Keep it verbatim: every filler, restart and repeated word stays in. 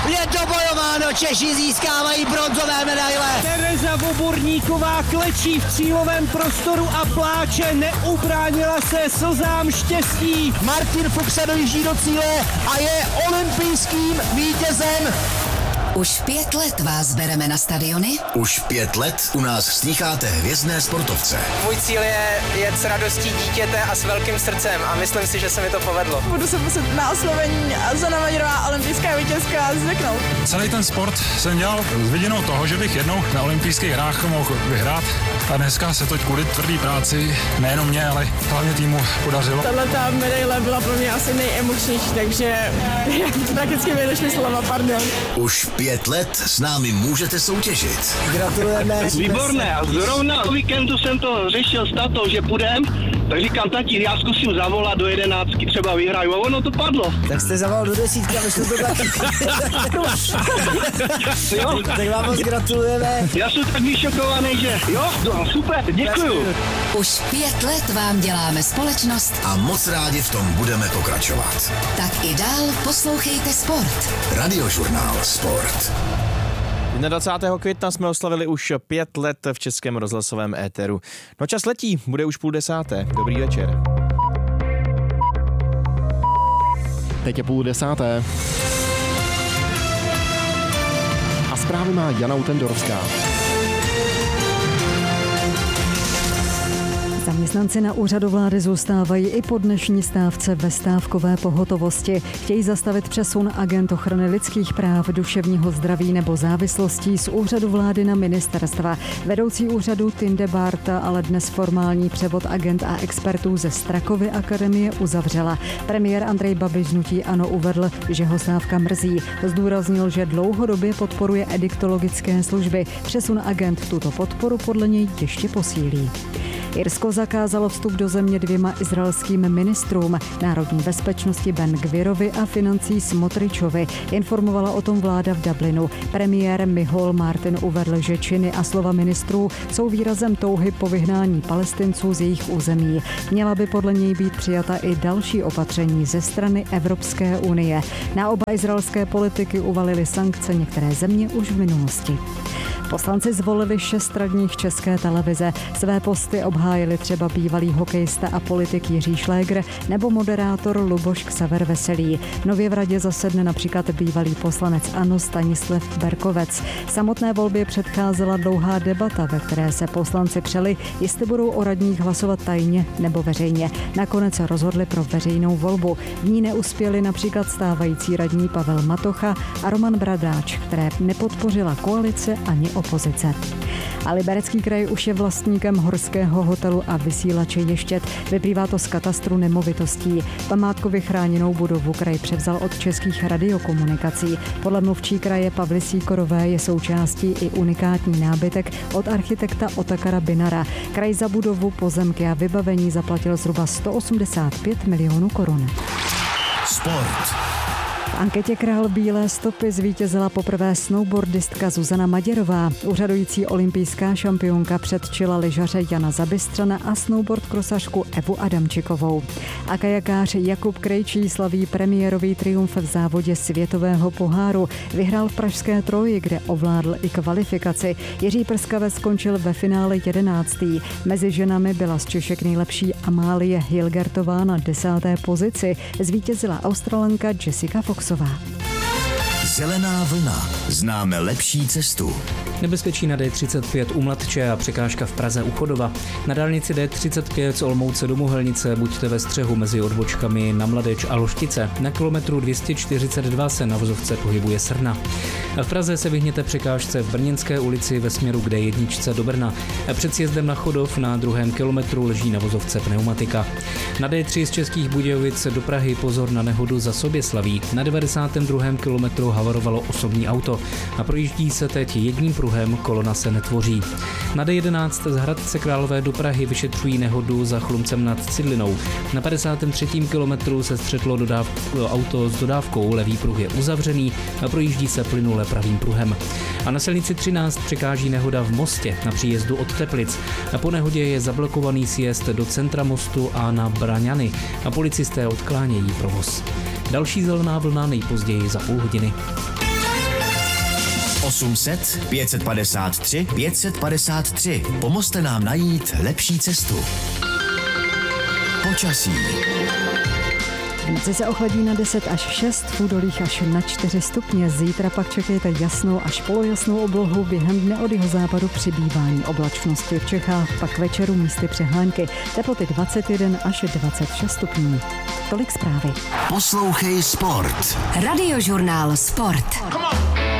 Je to bojováno, Češi získávají bronzové medaile. Tereza Voborníková klečí v cílovém prostoru a pláče, neubránila se slzám štěstí. Martin Fuchs se dojíždí do cíle a je olympijským vítězem. Už pět let vás bereme na stadiony. Už pět let u nás slýcháte hvězdné sportovce. Můj cíl je jet s radostí dítěte a s velkým srdcem a myslím si, že se mi to povedlo. Budu se muset na oslovení Zana Maďarová, olympijská vítězka, zvyknout. Celý ten sport jsem dělal s vidinou toho, že bych jednou na olympijských hrách mohl vyhrát. A dneska se to kvůli tvrdý práci, nejenom mě, ale hlavně týmu podařilo. Tato medaile byla pro mě asi nejemočnější, takže prakticky mi došly slova, pardon. Už pět let s námi můžete soutěžit. Gratulujeme. Výborné, a zrovna o víkendu jsem to řešil s tatou, že půjdem, tak říkám, tati, já zkusím zavolat do jedenáctky, třeba vyhraju, a ono to padlo. Tak jste zavolal do desítky a vyšlo to taky. Jo? Tak vám moc gratulujeme. Já jsem tak vyšokovaný, že jo, no, super, děkuju. Už pět let vám děláme společnost A moc rádi v tom budeme pokračovat. tak i dál poslouchejte Sport. Radiožurnál Sport. dvacátého prvního května jsme oslavili už pět let v Českém rozhlasovém éteru. No čas letí, bude už půl desáté. Dobrý večer. Teď je půl desáté. A zprávy má Jana Utendorovská. Zaměstnanci na úřadu vlády zůstávají i po dnešní stávce ve stávkové pohotovosti. Chtějí zastavit přesun agent ochrany lidských práv, duševního zdraví nebo závislostí z úřadu vlády na ministerstva. Vedoucí úřadu Tinde Barta ale dnes formální převod agent a expertů ze Strakovy akademie uzavřela. Premiér Andrej Babiš z hnutí ANO uvedl, že ho stávka mrzí. Zdůraznil, že dlouhodobě podporuje ediktologické služby. Přesun agent tuto podporu podle něj ještě posílí. Irsko zakázalo vstup do země dvěma izraelským ministrům, národní bezpečnosti Ben Gvirovi a financí Smotričovi. Informovala o tom vláda v Dublinu. Premiér Michal Martin uvedl, že činy a slova ministrů jsou výrazem touhy po vyhnání Palestinců z jejich území. Měla by podle něj být přijata i další opatření ze strany Evropské unie. Na oba izraelské politiky uvalily sankce některé země už v minulosti. Poslanci zvolili šest radních České televize. Své posty obhájili třeba bývalý hokejista a politik Jiří Šlégr nebo moderátor Luboš Ksaver Veselý. Nově v radě zasedne například bývalý poslanec ANO Stanislav Berkovec. Samotné volbě předcházela dlouhá debata, ve které se poslanci přeli, jestli budou o radních hlasovat tajně nebo veřejně. Nakonec rozhodli pro veřejnou volbu. V ní neuspěli například stávající radní Pavel Matocha a Roman Bradáč, které nepodpořila koalice ani opozice. A Liberecký kraj už je vlastníkem horského hotelu a vysílače Ještěd. Vyplývá to z katastru nemovitostí. Památkově chráněnou budovu kraj převzal od Českých radiokomunikací. Podle mluvčí kraje Pavly Síkorové je součástí i unikátní nábytek od architekta Otakara Binara. Kraj za budovu, pozemky a vybavení zaplatil zhruba sto osmdesát pět milionů korun. Sport. V anketě Král bílé stopy zvítězila poprvé snowboardistka Zuzana Maděrová. Úřadující olympijská šampionka předčila lyžaře Jana Zabistřana a snowboardkrosařku Evu Adamčikovou. A kajakář Jakub Krejčí slaví premiérový triumf v závodě světového poháru. Vyhrál v pražské Troji, kde ovládl i kvalifikaci. Jiří Prskavec skončil ve finále jedenáctý. Mezi ženami byla z Češek nejlepší Amálie Hilgertová na desáté pozici. Zvítězila Australanka Jessica Foxová. Zelená vlna. Známe lepší cestu. Nebezpečí na D třicet pět u Mladče a překážka v Praze u Chodova. Na dálnici D třicet pět z Olomouce do Mohelnice buďte ve střehu mezi odbočkami na Mladeč a Loštice. Na kilometru dvě stě čtyřicet dva se na vozovce pohybuje Srna. A v Praze se vyhněte překážce v Brněnské ulici ve směru k D jedna do Brna. A před sjezdem na Chodov na druhém kilometru leží na vozovce pneumatika. Na D tři z Českých Budějovic do Prahy pozor na nehodu za Soběslaví. Na devadesátém druhém kilometru havarovalo osobní auto a projíždí se teď jedním pruhem, kolona se netvoří. Na D jedenáct z Hradce Králové do Prahy vyšetřují nehodu za Chlumcem nad Cidlinou. Na padesátém třetím kilometru se střetlo dodáv... auto s dodávkou, levý pruh je uzavřený a projíždí se plynule pravým pruhem. A na silnici třináct překáží nehoda v Mostě na příjezdu od Teplic. A po nehodě je zablokovaný sjezd do centra Mostu a na Braňany a policisté odklánějí provoz. Další zelená vlna nejpozději za půl hodiny. osm set pět padesát tři pět padesát tři. Pomozte nám najít lepší cestu. Počasí. V noci se ochladí na deset až šest, v údolích až na čtyři stupně. Zítra pak čekejte jasnou až polojasnou oblohu, během dne od jihozápadu přibývání oblačnosti v Čechách, pak večeru místy přeháňky. Teploty dvacet jedna až dvacet šest stupňů. Tolik zprávy. Poslouchej Sport. Radiožurnál Sport. Come on.